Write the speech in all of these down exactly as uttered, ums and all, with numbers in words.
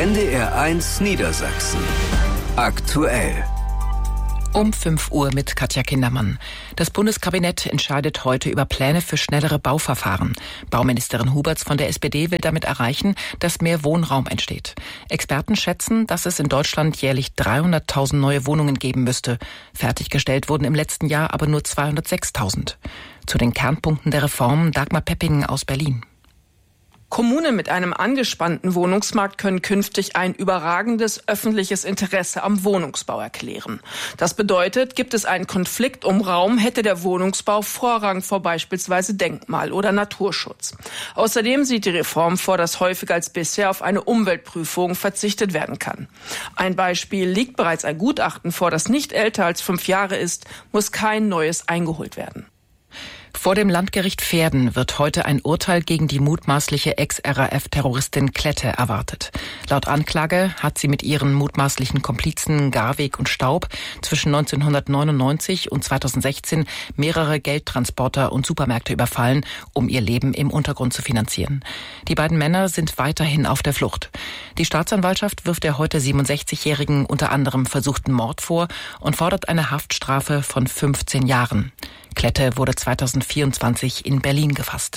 N D R eins Niedersachsen. Aktuell. Um fünf Uhr mit Katja Kindermann. Das Bundeskabinett entscheidet heute über Pläne für schnellere Bauverfahren. Bauministerin Huberts von der S P D will damit erreichen, dass mehr Wohnraum entsteht. Experten schätzen, dass es in Deutschland jährlich dreihunderttausend neue Wohnungen geben müsste. Fertiggestellt wurden im letzten Jahr aber nur zweihundertsechstausend. Zu den Kernpunkten der Reform Dagmar Pepping aus Berlin. Kommunen mit einem angespannten Wohnungsmarkt können künftig ein überragendes öffentliches Interesse am Wohnungsbau erklären. Das bedeutet, gibt es einen Konflikt um Raum, hätte der Wohnungsbau Vorrang vor beispielsweise Denkmal- oder Naturschutz. Außerdem sieht die Reform vor, dass häufiger als bisher auf eine Umweltprüfung verzichtet werden kann. Ein Beispiel: liegt bereits ein Gutachten vor, das nicht älter als fünf Jahre ist, muss kein neues eingeholt werden. Vor dem Landgericht Verden wird heute ein Urteil gegen die mutmaßliche Ex-R A F-Terroristin Klette erwartet. Laut Anklage hat sie mit ihren mutmaßlichen Komplizen Garweg und Staub zwischen neunzehnhundertneunundneunzig und zweitausendsechzehn mehrere Geldtransporter und Supermärkte überfallen, um ihr Leben im Untergrund zu finanzieren. Die beiden Männer sind weiterhin auf der Flucht. Die Staatsanwaltschaft wirft der heute siebenundsechzigjährigen unter anderem versuchten Mord vor und fordert eine Haftstrafe von fünfzehn Jahren. Klette wurde zweitausendvierundzwanzig in Berlin gefasst.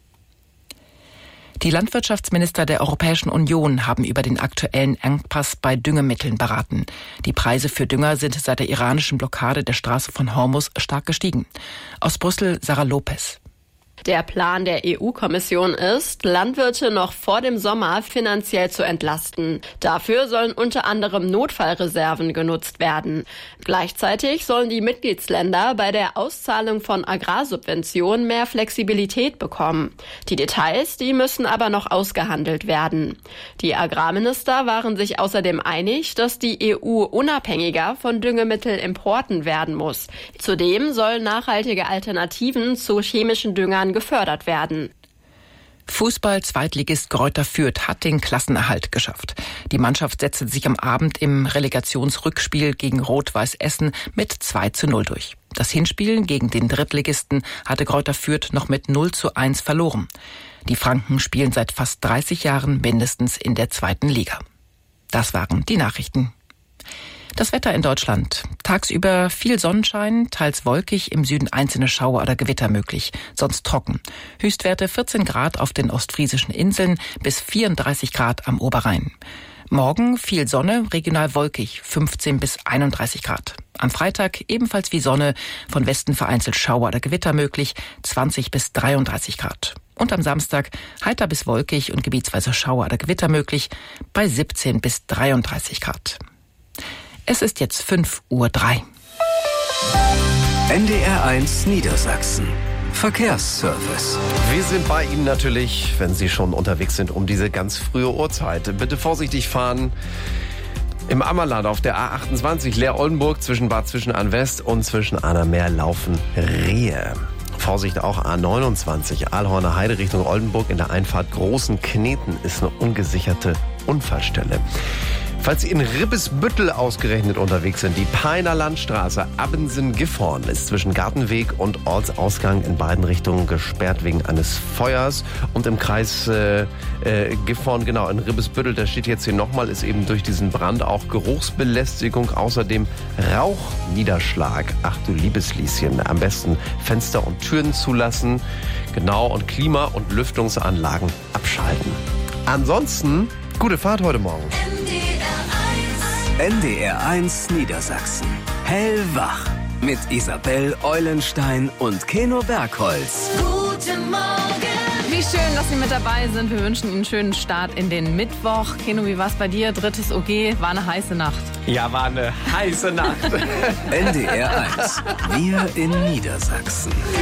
Die Landwirtschaftsminister der Europäischen Union haben über den aktuellen Engpass bei Düngemitteln beraten. Die Preise für Dünger sind seit der iranischen Blockade der Straße von Hormuz stark gestiegen. Aus Brüssel Sarah Lopez. Der Plan der E U-Kommission ist, Landwirte noch vor dem Sommer finanziell zu entlasten. Dafür sollen unter anderem Notfallreserven genutzt werden. Gleichzeitig sollen die Mitgliedsländer bei der Auszahlung von Agrarsubventionen mehr Flexibilität bekommen. Die Details, die müssen aber noch ausgehandelt werden. Die Agrarminister waren sich außerdem einig, dass die E U unabhängiger von Düngemittelimporten werden muss. Zudem sollen nachhaltige Alternativen zu chemischen Düngern gefördert werden. Fußball-Zweitligist Greuther Fürth hat den Klassenerhalt geschafft. Die Mannschaft setzte sich am Abend im Relegationsrückspiel gegen Rot-Weiß Essen mit zwei zu null durch. Das Hinspiel gegen den Drittligisten hatte Greuther Fürth noch mit null zu eins verloren. Die Franken spielen seit fast dreißig Jahren mindestens in der zweiten Liga. Das waren die Nachrichten. Das Wetter in Deutschland. Tagsüber viel Sonnenschein, teils wolkig, im Süden einzelne Schauer oder Gewitter möglich, sonst trocken. Höchstwerte vierzehn Grad auf den ostfriesischen Inseln bis vierunddreißig Grad am Oberrhein. Morgen viel Sonne, regional wolkig, fünfzehn bis einunddreißig Grad. Am Freitag ebenfalls wie Sonne, von Westen vereinzelt Schauer oder Gewitter möglich, zwanzig bis dreiunddreißig Grad. Und am Samstag heiter bis wolkig und gebietsweise Schauer oder Gewitter möglich, bei siebzehn bis dreiunddreißig Grad. Es ist jetzt fünf Uhr drei. N D R eins Niedersachsen. Verkehrsservice. Wir sind bei Ihnen natürlich, wenn Sie schon unterwegs sind, um diese ganz frühe Uhrzeit. Bitte vorsichtig fahren. Im Ammerland auf der A achtundzwanzig Leer-Oldenburg zwischen Bad Zwischenahn-West und zwischen Annameer laufen Rehe. Vorsicht auch A neunundzwanzig Aalhorner Heide Richtung Oldenburg in der Einfahrt Großen Kneten ist eine ungesicherte Unfallstelle. Falls Sie in Ribbesbüttel ausgerechnet unterwegs sind, die Peiner Landstraße Abbensen-Gifhorn ist zwischen Gartenweg und Ortsausgang in beiden Richtungen gesperrt wegen eines Feuers. Und im Kreis äh, äh, Gifhorn, genau, in Ribbesbüttel, da steht jetzt hier nochmal, ist eben durch diesen Brand auch Geruchsbelästigung, außerdem Rauchniederschlag. Ach du liebes Lieschen, am besten Fenster und Türen zulassen, genau, und Klima- und Lüftungsanlagen abschalten. Ansonsten, gute Fahrt heute Morgen. N D R eins Niedersachsen. Hellwach. Mit Isabel Eulenstein und Keno Bergholz. Guten Morgen. Wie schön, dass Sie mit dabei sind. Wir wünschen Ihnen einen schönen Start in den Mittwoch. Keno, wie war's bei dir? Drittes O G, war eine heiße Nacht. Ja, war eine heiße Nacht. N D R eins. Wir in Niedersachsen.